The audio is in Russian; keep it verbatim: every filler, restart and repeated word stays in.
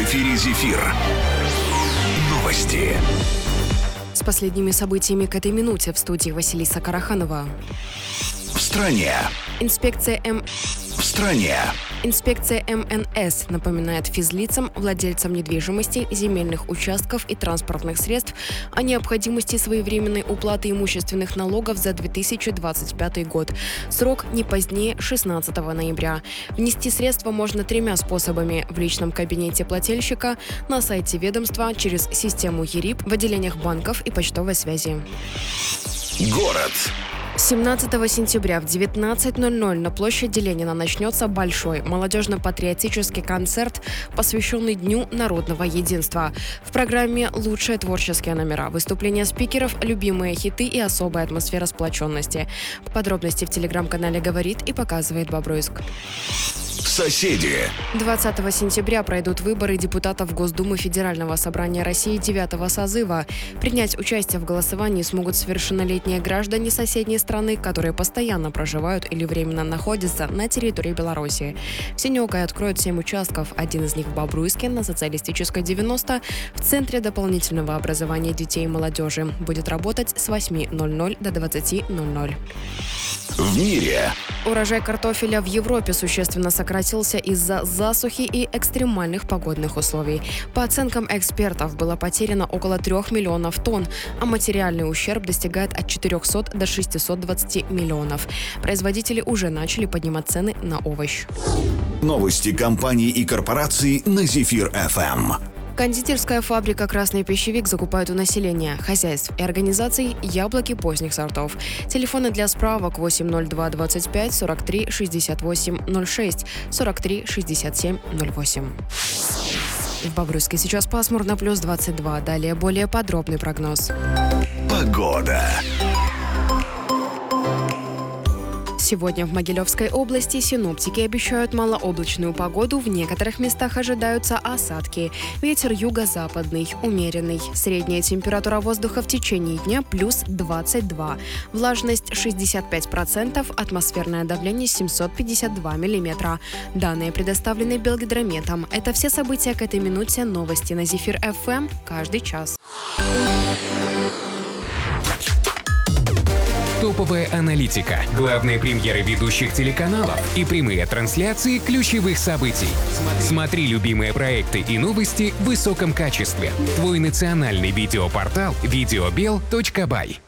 эфире «Зефир». Новости. С последними событиями к этой минуте в студии Василиса Караханова. В стране. Инспекция М... В стране. Инспекция эм эн эс напоминает физлицам, владельцам недвижимости, земельных участков и транспортных средств о необходимости своевременной уплаты имущественных налогов за две тысячи двадцать пятый год. Срок не позднее шестнадцатого ноября. Внести средства можно тремя способами: в личном кабинете плательщика, на сайте ведомства, через систему ЕРИП, в отделениях банков и почтовой связи. Город. семнадцатого сентября в девятнадцать ноль ноль на площади Ленина начнется большой молодежно-патриотический концерт, посвященный Дню народного единства. В программе лучшие творческие номера, выступления спикеров, любимые хиты и особая атмосфера сплоченности. Подробности в телеграм-канале «Говорит» и показывает Бобруйск. Соседи. двадцатого сентября пройдут выборы депутатов Госдумы Федерального собрания России девятого созыва. Принять участие в голосовании смогут совершеннолетние граждане соседней страны, которые постоянно проживают или временно находятся на территории Беларуси. В Синеокой откроют семь участков. Один из них в Бобруйске на Социалистической девяносто в Центре дополнительного образования детей и молодежи. Будет работать с восьми ноль ноль до двадцати ноль ноль. В мире. Урожай картофеля в Европе существенно сократился из-за засухи и экстремальных погодных условий. По оценкам экспертов, было потеряно около трех миллионов тонн, а материальный ущерб достигает от четырехсот до шестисот двадцати миллионов. Производители уже начали поднимать цены на овощ. Новости компаний и корпораций на «Зефир эф эм». Кондитерская фабрика «Красный пищевик» закупает у населения, хозяйств и организаций яблоки поздних сортов. Телефоны для справок восемь ноль два двадцать пять сорок три шестьдесят восемь ноль шесть сорок три шестьдесят семь ноль восемь. В Бобруйске сейчас пасмурно, плюс двадцать два. Далее более подробный прогноз. Погода. Сегодня в Могилевской области синоптики обещают малооблачную погоду. В некоторых местах ожидаются осадки. Ветер юго-западный, умеренный. Средняя температура воздуха в течение дня плюс двадцать два. Влажность шестьдесят пять процентов, атмосферное давление семьсот пятьдесят два миллиметра. Данные предоставлены Белгидрометом. Это все события к этой минуте. Новости на «Зефир эф эм» каждый час. Топовая аналитика, главные премьеры ведущих телеканалов и прямые трансляции ключевых событий. Смотри любимые проекты и новости в высоком качестве. Твой национальный видеопортал видеобел точка бай.